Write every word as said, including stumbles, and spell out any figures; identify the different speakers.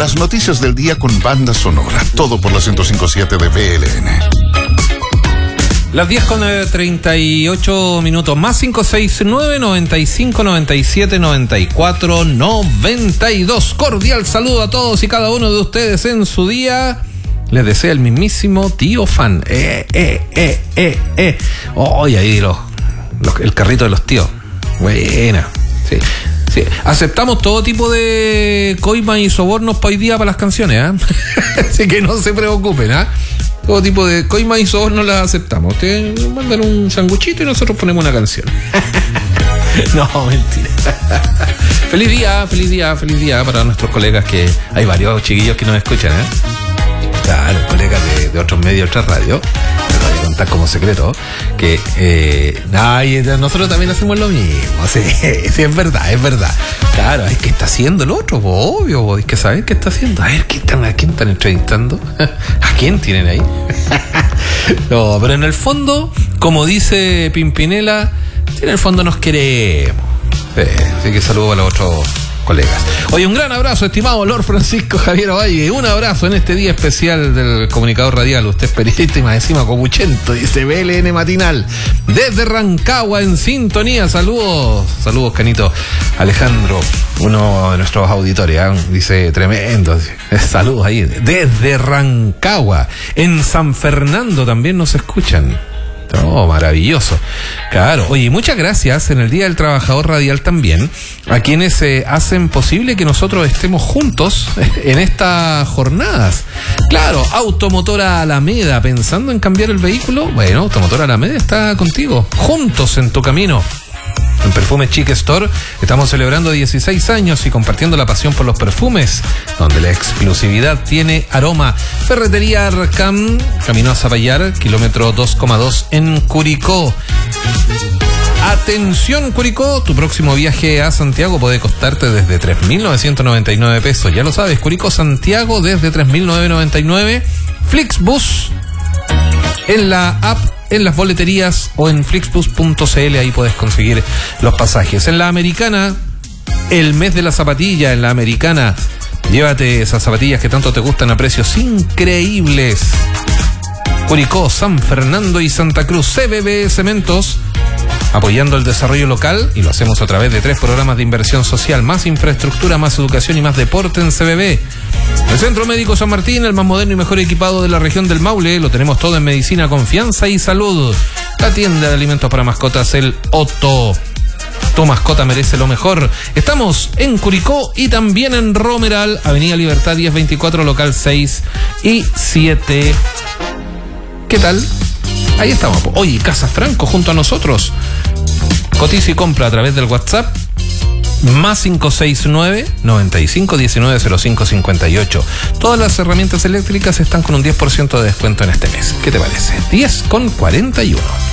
Speaker 1: Las noticias del día con banda sonora. Todo por la ciento cinco punto siete de B L N.
Speaker 2: Las diez con treinta y ocho minutos, más cinco seis nueve, noventa y cinco, noventa y siete, noventa y cuatro, noventa y dos. Cordial saludo a todos y cada uno de ustedes en su día. Les desea el mismísimo tío fan. Eh, eh, eh, eh, eh. Oh, y ahí los, los, el carrito de los tíos. Buena. Sí, sí. Aceptamos todo tipo de coimas y sobornos para hoy día para las canciones, ¿eh? Así que no se preocupen, ¿eh? Todo tipo de coimas y sobornos las aceptamos. Ustedes mandan un sanguchito y nosotros ponemos una canción. No, mentira. Feliz día, feliz día, feliz día para nuestros colegas, que hay varios chiquillos que nos escuchan, ¿eh? Claro, colegas de, de otros medios, otras radios. Pero voy a contar como secreto que eh, ay, nosotros también hacemos lo mismo. Sí, sí, es verdad, es verdad. Claro, es que está haciendo el otro, obvio. Hay que saber qué está haciendo. A ver, ¿qué están, ¿a quién están entrevistando? ¿A quién tienen ahí? No, pero en el fondo, como dice Pimpinela, en el fondo nos queremos. Sí, así que saludo a los otros colegas. Oye, un gran abrazo, estimado Lord Francisco Javier Ovalle. Un abrazo en este día especial del comunicador radial. Usted es periodista y más encima copuchento, dice B L N Matinal. Desde Rancagua en sintonía. Saludos, saludos, Canito. Alejandro, uno de nuestros auditores, ¿eh? Dice tremendo. Saludos ahí. Desde Rancagua. En San Fernando también nos escuchan. Oh, maravilloso. Claro. Oye, muchas gracias en el Día del Trabajador Radial también a quienes eh, hacen posible que nosotros estemos juntos en estas jornadas. Claro, Automotora Alameda, pensando en cambiar el vehículo. Bueno, Automotora Alameda está contigo, juntos en tu camino. En Perfume Chic Store estamos celebrando dieciséis años y compartiendo la pasión por los perfumes, donde la exclusividad tiene aroma. Ferretería Arcam, camino a Zapallar, kilómetro dos coma dos en Curicó. Atención, Curicó, tu próximo viaje a Santiago puede costarte desde tres mil novecientos noventa y nueve pesos. Ya lo sabes, Curicó, Santiago, desde tres mil novecientos noventa y nueve. Flixbus, en la app, en las boleterías o en flixbus punto c l, ahí puedes conseguir los pasajes. En la Americana, el mes de la zapatilla, en la Americana, llévate esas zapatillas que tanto te gustan a precios increíbles. Curicó, San Fernando y Santa Cruz. C B B Cementos, apoyando el desarrollo local, y lo hacemos a través de tres programas de inversión social: más infraestructura, más educación y más deporte en C B B. El Centro Médico San Martín, el más moderno y mejor equipado de la región del Maule, lo tenemos todo en medicina, confianza y salud. La tienda de alimentos para mascotas, el Otto. Tu mascota merece lo mejor. Estamos en Curicó y también en Romeral, Avenida Libertad diez veinticuatro, local seis y siete. ¿Qué tal? Ahí estamos. Oye, Casa Franco junto a nosotros. Cotiza y compra a través del WhatsApp más cinco seis nueve, noventa y cinco, diecinueve, cero cinco cincuenta y ocho. Todas las herramientas eléctricas están con un diez por ciento de descuento en este mes. ¿Qué te parece? diez con cuarenta y uno.